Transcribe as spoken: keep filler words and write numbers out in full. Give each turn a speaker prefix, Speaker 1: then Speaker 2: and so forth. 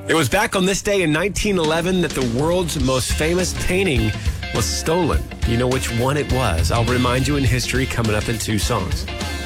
Speaker 1: It was back on this day in nineteen eleven that the world's most famous painting was stolen. Do you know which one it was? I'll remind you in history coming up in two songs.